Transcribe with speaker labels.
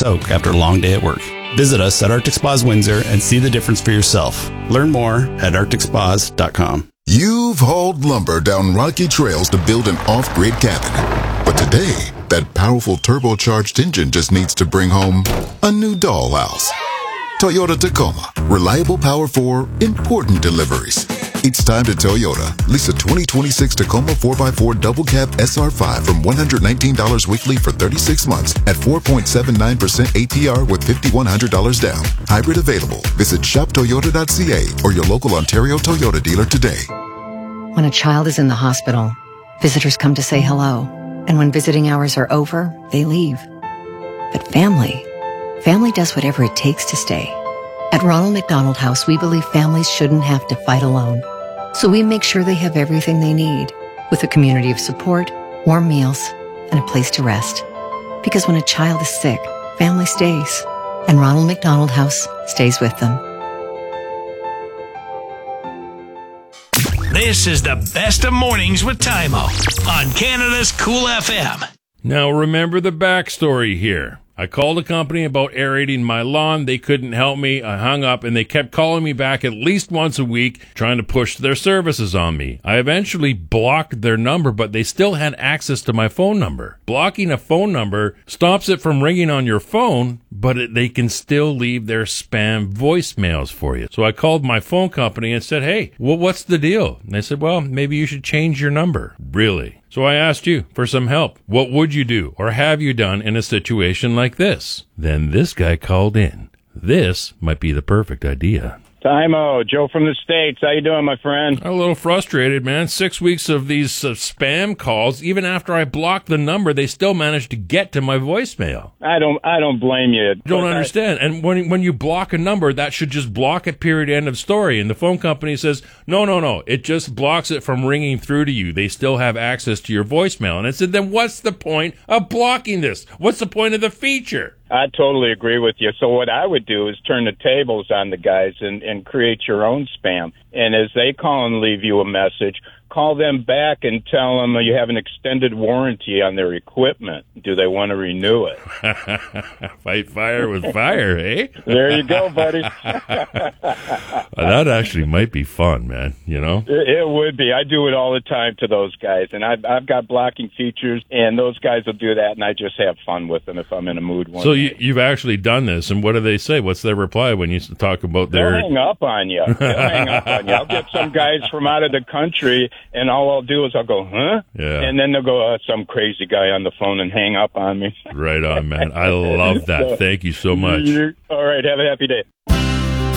Speaker 1: soak after a long day at work. Visit us at Arctic Spas Windsor and see the difference for yourself. Learn more at arcticspas.com.
Speaker 2: You've hauled lumber down rocky trails to build an off-grid cabin. But today, that powerful turbocharged engine just needs to bring home a new dollhouse. Toyota Tacoma. Reliable power for important deliveries. It's time to Toyota. Lease a 2026 Tacoma 4x4 double cab SR5 from $119 weekly for 36 months at 4.79% APR with $5,100 down. Hybrid available. Visit shoptoyota.ca or your local Ontario Toyota dealer today.
Speaker 3: When a child is in the hospital, visitors come to say hello. And when visiting hours are over, they leave. But family does whatever it takes to stay. At Ronald McDonald House, we believe families shouldn't have to fight alone. So we make sure they have everything they need, with a community of support, warm meals, and a place to rest. Because when a child is sick, family stays, and Ronald McDonald House stays with them.
Speaker 4: This is the best of mornings with Tymo on Canada's Cool FM.
Speaker 5: Now remember the backstory here. I called a company about aerating my lawn. They couldn't help me. I hung up, and they kept calling me back at least once a week, trying to push their services on me. I eventually blocked their number, but they still had access to my phone number. Blocking a phone number stops it from ringing on your phone, but they can still leave their spam voicemails for you. So I called my phone company and said, hey, what's the deal? And they said, well, maybe you should change your number. Really? So I asked you for some help. What would you do or have you done in a situation like this? Then this guy called in. This might be the perfect idea.
Speaker 6: Tymo, Joe from the States. How you doing, my friend?
Speaker 5: A little frustrated, man. 6 weeks of these spam calls. Even after I blocked the number, they still managed to get to my voicemail.
Speaker 6: I don't blame you.
Speaker 5: Don't understand. And when you block a number, that should just block it, period, end of story. And the phone company says, no. It just blocks it from ringing through to you. They still have access to your voicemail. And I said, then what's the point of blocking this? What's the point of the feature?
Speaker 6: I totally agree with you. So what I would do is turn the tables on the guys and create your own spam. And as they call and leave you a message, call them back and tell them you have an extended warranty on their equipment. Do they want to renew it?
Speaker 5: Fight fire with fire, eh?
Speaker 6: There you go, buddy.
Speaker 5: That actually might be fun, man, you know?
Speaker 6: It would be. I do it all the time to those guys. And I've got blocking features, and those guys will do that, and I just have fun with them if I'm in a mood one
Speaker 5: So
Speaker 6: day.
Speaker 5: you've actually done this, and what do they say? What's their reply when you talk about their...
Speaker 6: They'll hang up on you. I'll get some guys from out of the country, and all I'll do is I'll go, huh?
Speaker 5: Yeah.
Speaker 6: And then they'll go, some crazy guy on the phone and hang up on me.
Speaker 5: Right on, man. I love that. Thank you so much.
Speaker 6: All right. Have a happy day.